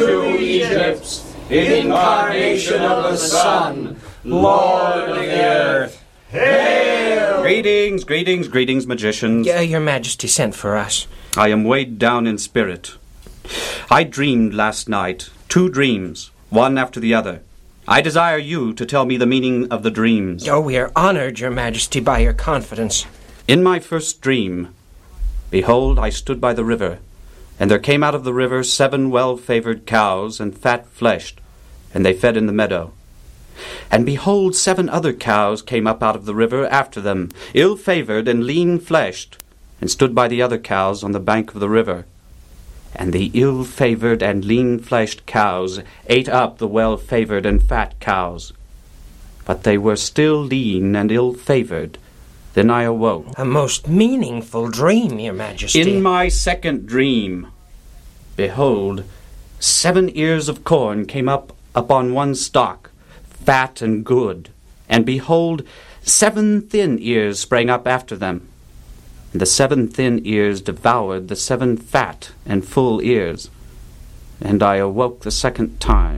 to Egypt, incarnation of the Son, Lord of the earth. Hail! Greetings, greetings, greetings, magicians. Your Majesty sent for us. I am weighed down in spirit. I dreamed last night 2 dreams, one after the other. I desire you to tell me the meaning of the dreams. Oh, we are honored, Your Majesty, by your confidence. In my first dream, behold, I stood by the river, and there came out of the river 7 well-favored cows and fat-fleshed, and they fed in the meadow. And behold, 7 other cows came up out of the river after them, ill-favored and lean-fleshed, and stood by the other cows on the bank of the river. And the ill-favored and lean-fleshed cows ate up the well-favored and fat cows. But they were still lean and ill-favored. Then I awoke. A most meaningful dream, Your Majesty. In my second dream, behold, 7 ears of corn came up upon one stalk, fat and good. And behold, 7 thin ears sprang up after them. And the 7 thin ears devoured the 7 fat and full ears. And I awoke the second time.